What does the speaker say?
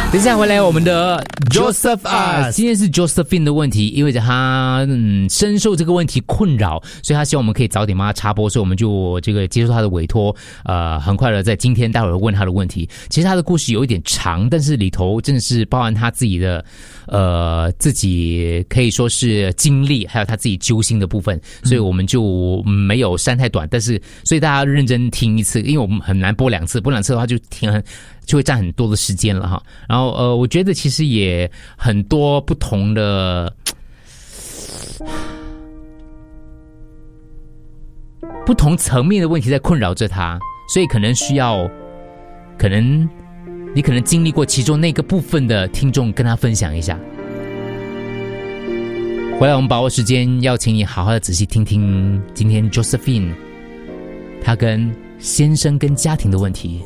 等一下回来，我们的 Joseph Us， 今天是 Josephine 的问题，意味着他深受这个问题困扰，所以他希望我们可以早点帮他插播，所以我们就这个接受他的委托，很快的在今天待会儿问他的问题。其实他的故事有一点长，但是里头真的是包含他自己的自己可以说是经历，还有他自己揪心的部分，所以我们就没有删太短，但是所以大家认真听一次，因为我们很难播两次，播两次的话就会占很多的时间了哈。然后我觉得其实也很多不同的不同层面的问题在困扰着他，所以可能需要，你可能经历过其中那个部分的听众跟他分享一下。回来我们把握时间，邀请你好好的仔细听听今天 Josephine 她跟先生跟家庭的问题。